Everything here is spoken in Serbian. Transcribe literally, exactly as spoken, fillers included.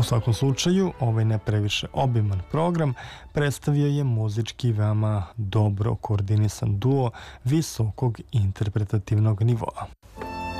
U svakom slučaju, ovaj ne previše obiman program predstavio je muzički veoma dobro koordinisan duo visokog interpretativnog nivoa.